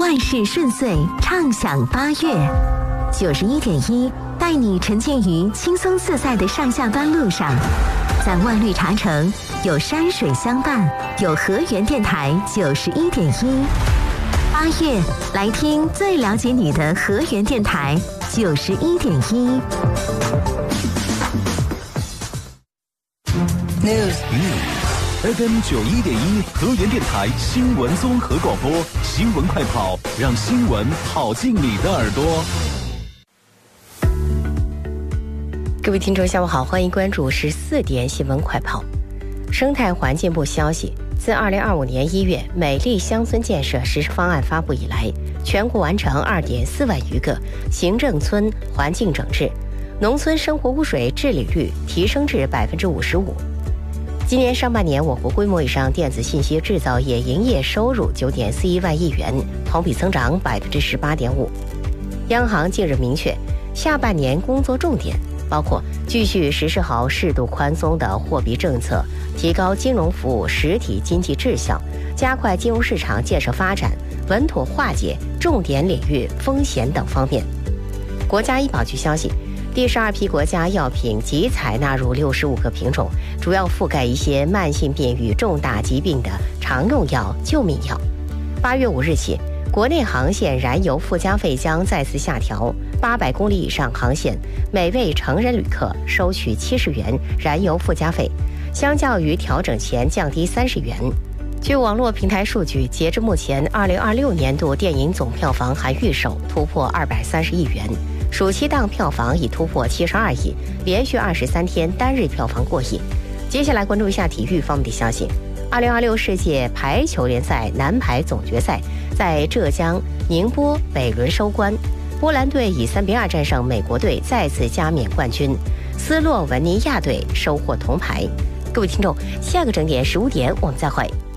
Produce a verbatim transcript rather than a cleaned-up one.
万事顺遂，畅享八月。九十一点一带你沉浸于轻松自在的上下班路上，在万绿长城有山水相伴，有河源电台九十一点一。八月来听最了解你的河源电台九十一点一。 News News，F M 九一点一河源电台新闻综合广播，新闻快跑，让新闻跑进你的耳朵。 各位听众下午好，欢迎关注十四点新闻快跑。生态环境部消息，自二零二五年一月美丽乡村建设实施方案发布以来，全国完成二点四万余个行政村环境整治，农村生活污水治理率提升至百分之五十五。今年上半年，我国规模以上电子信息制造业营业收入九点四一万亿元，同比增长百分之十八点五。央行近日明确，下半年工作重点包括继续实施好适度宽松的货币政策，提高金融服务实体经济质效，加快金融市场建设发展，稳妥化解重点领域风险等方面。国家医保局消息，第十二批国家药品即采纳入六十五个品种，主要覆盖一些慢性病与重大疾病的常用药、救命药。八月五日起，国内航线燃油附加费将再次下调，八百公里以上航线每位成人旅客收取七十元燃油附加费，相较于调整前降低三十元。据网络平台数据，截至目前，二零二六年度电影总票房含预售突破二百三十亿元，暑期档票房已突破七十二亿，连续二十三天单日票房过亿。接下来关注一下体育方面的消息。二零二六世界排球联赛男排总决赛在浙江宁波北仑收官，波兰队以三比二战胜美国队，再次加冕冠军。斯洛文尼亚队收获铜牌。各位听众，下个整点十五点我们再会。